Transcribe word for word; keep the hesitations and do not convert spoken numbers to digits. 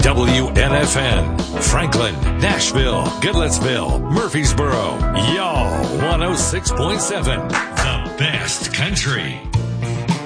W N F N, Franklin, Nashville, Goodlettsville, Murfreesboro, y'all, one oh six point seven, the best country.